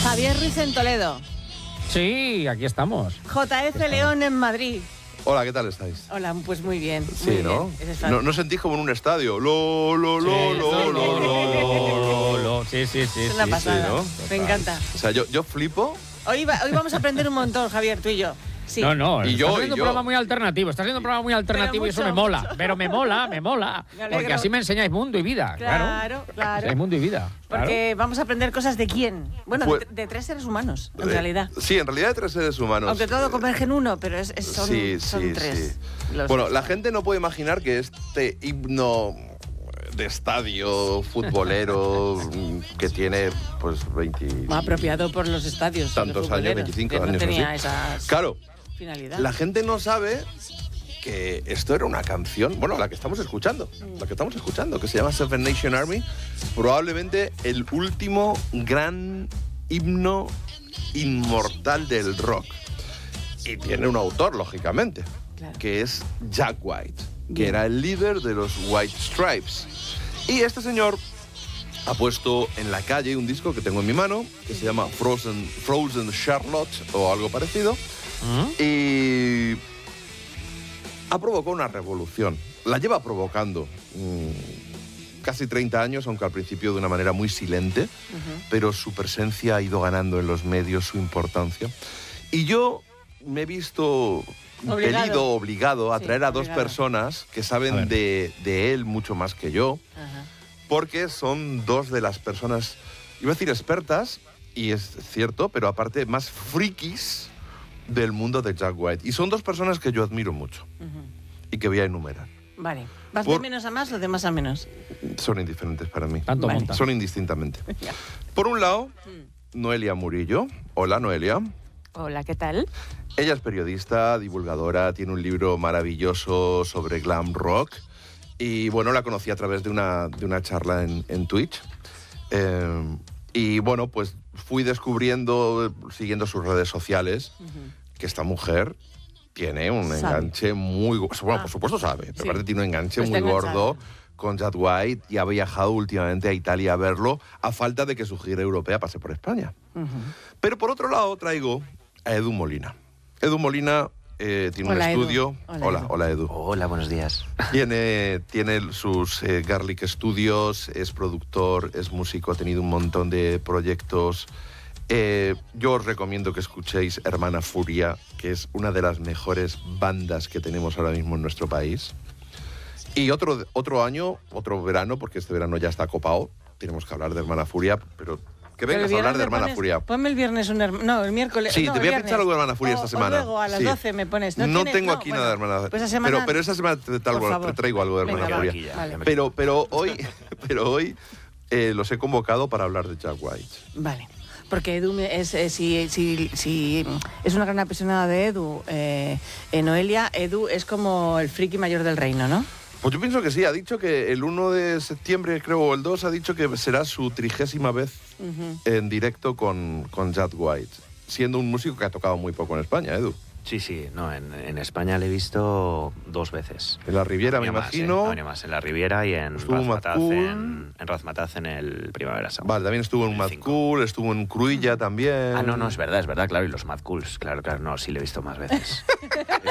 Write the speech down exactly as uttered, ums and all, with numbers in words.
Javier Ruiz en Toledo. Sí, aquí estamos. J F León en Madrid. Hola, ¿qué tal estáis? Hola, pues muy bien. Sí, muy ¿no? bien. Ese es ¿no? ¿No sentís como en un estadio? Lo, lo, lo, Sí, lo, lo, lo, lo, lo. Sí, sí, sí. Es una sí, pasada. sí, ¿no? Me encanta. O sea, yo, yo flipo. Hoy, va- hoy vamos a aprender un montón, Javier, tú y yo. Sí. No, no, Y está yo, siendo y un yo. programa muy alternativo, está siendo un programa muy alternativo y eso mucho, me mola, mucho. pero me mola, me mola, Me alegro. porque así me enseñáis mundo y vida, claro. Claro, claro. Enseñáis mundo y vida, claro. Porque vamos a aprender cosas de quién. Bueno, Pues- de, de tres seres humanos, en eh, realidad. Sí, en realidad de tres seres humanos. Aunque todo Eh, converge en uno, pero es, es- son, sí, son sí, tres. sí. los Bueno, tres. la gente no puede imaginar que este himno de estadio futbolero que tiene pues veinte Apropiado por los estadios. tantos los años, futboleros, veinticinco que años no tenía así. esas Claro, finalidad. la gente no sabe que esto era una canción, bueno, la que estamos escuchando, la que estamos escuchando, que se llama Seven Nation Army, probablemente el último gran himno inmortal del rock. Y tiene un autor, lógicamente, Claro. que es Jack White, que Bien. era el líder de los White Stripes. Y este señor ha puesto en la calle un disco que tengo en mi mano, que se llama Frozen, Frozen Charlotte o algo parecido, ¿Mm? y ha provocado una revolución. La lleva provocando mm, casi treinta años, aunque al principio de una manera muy silente, Ujú. pero su presencia ha ido ganando en los medios, su importancia. Y yo me he visto Obligado. impelido, obligado a Sí, traer a dos obligado. personas que A saben ver. de, de él mucho más que yo, Ajá. porque son dos de las personas, iba a decir expertas, y es cierto, pero aparte más frikis del mundo de Jack White. Y son dos personas que yo admiro mucho Ujú. y que voy a enumerar. Vale. ¿Vas Por- de menos a más o de más a menos? Son indiferentes para mí. Tanto Vale. monta. Son indistintamente. Ya. Por un lado, Mm. Noelia Murillo. Hola, Noelia. Hola, ¿qué tal? Ella es periodista, divulgadora, tiene un libro maravilloso sobre glam rock. Y bueno, la conocí a través de una, de una charla en, en Twitch. Eh, y bueno, pues fui descubriendo, siguiendo sus redes sociales, Ujú. que esta mujer tiene un Sabe. enganche muy... go- Bueno, Ah. por supuesto sabe, pero Sí. aparte tiene un enganche Pues muy está enganchada. gordo con Jack White y ha viajado últimamente a Italia a verlo a falta de que su gira europea pase por España. Ujú. Pero por otro lado traigo a Edu Molina. Edu Molina eh, tiene Hola, un Edu. estudio... Hola, Hola, Edu. hola Edu. Hola, buenos días. Tiene, tiene sus eh, Garlic Studios, es productor, es músico, ha tenido un montón de proyectos. Eh, yo os recomiendo que escuchéis Hermana Furia, que es una de las mejores bandas que tenemos ahora mismo en nuestro país. Y otro, otro año, otro verano, porque este verano ya está copado, tenemos que hablar de Hermana Furia, pero que Pero el vengas a hablar viernes de me Hermana pones- Furia. Ponme el viernes un hermano. No, el miércoles. Sí, no, te el voy a viernes. pinchar algo de Hermana Furia O- esta o semana. luego a las Sí. doce me pones. No, tienes- tengo no, aquí bueno, nada de Hermana Pues esa semana. pero, pero esa semana te, Por traigo, favor. te traigo algo de Venga, Hermana va. Furia. Aquí ya, Vale. ya me- Pero, pero hoy, pero hoy eh, los he convocado para hablar de Jack White. Vale. Porque Edu me- es, eh, si, si, si es una gran apasionada de Edu, eh, eh, Noelia, Edu es como el friki mayor del reino, ¿no? Pues yo pienso que sí, ha dicho que el uno de septiembre, creo, o el dos, ha dicho que será su trigésima vez Ujú. en directo con, con Jack White, siendo un músico que ha tocado muy poco en España, Edu. Sí, sí, no, en, en España le he visto dos veces. En la Riviera, me Ha venido más, imagino. ¿eh? Ha venido más en la Riviera y en Estuvo en Razmataz Mazcool. en, en Razmataz en el Primavera Sound. Vale, también estuvo en El Mad cinco. Cool, estuvo en Cruilla también. Ah, no, no, es verdad, es verdad, claro, y los Mad Cools, claro, claro, no, sí le he visto más veces.